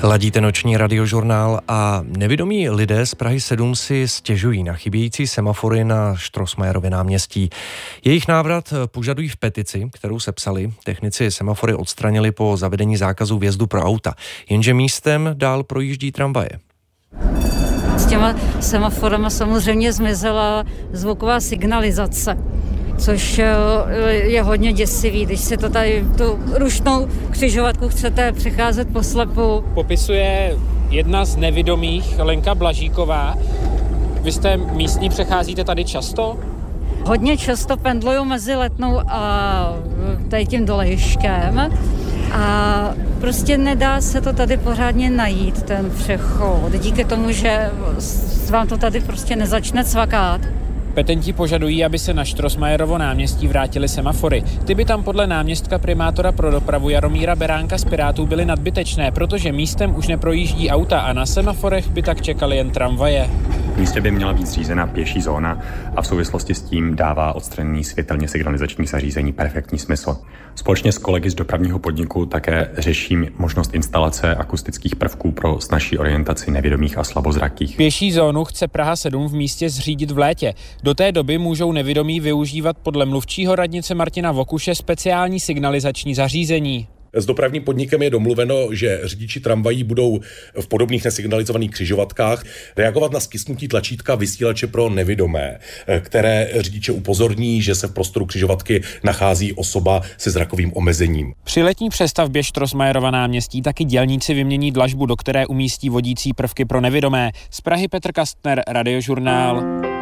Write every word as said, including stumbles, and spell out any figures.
Ladíte noční radiožurnál a nevědomí lidé z Prahy sedm si stěžují na chybějící semafory na Strossmayerově náměstí. Jejich návrat požadují v petici, kterou sepsali. Technici semafory odstranili po zavedení zákazu vjezdu pro auta, jenže místem dál projíždí tramvaje. S těma semaforama samozřejmě zmizela zvuková signalizace, což je hodně děsivý, když si to tady tu rušnou křižovatku chcete přecházet poslepu. Popisuje jedna z nevidomých, Lenka Blažíková. Vy jste místní, přecházíte tady často? Hodně často pendluju mezi Letnou a tady tím Dolejškem a prostě nedá se to tady pořádně najít, ten přechod, díky tomu, že vám to tady prostě nezačne cvakat. Petenti požadují, aby se na Strossmayerovo náměstí vrátily semafory. Ty by tam podle náměstka primátora pro dopravu Jaromíra Beránka z Pirátů byly nadbytečné, protože místem už neprojíždí auta a na semaforech by tak čekaly jen tramvaje. V místě by měla být zřízena pěší zóna a v souvislosti s tím dává odstranění světelně signalizačních zařízení perfektní smysl. Společně s kolegy z dopravního podniku také řeším možnost instalace akustických prvků pro snazší orientaci nevidomých a slabozrakých. Pěší zónu chce Praha sedm v místě zřídit v létě. Do té doby můžou nevidomí využívat podle mluvčího radnice Martina Vokuše speciální signalizační zařízení. S dopravním podnikem je domluveno, že řidiči tramvají budou v podobných nesignalizovaných křižovatkách reagovat na stisknutí tlačítka vysílače pro nevidomé, které řidiče upozorní, že se v prostoru křižovatky nachází osoba se zrakovým omezením. Při letní přestavbě Strossmayerova náměstí taky dělníci vymění dlažbu, do které umístí vodící prvky pro nevidomé. Z Prahy Petr Kastner, Radiožurnál.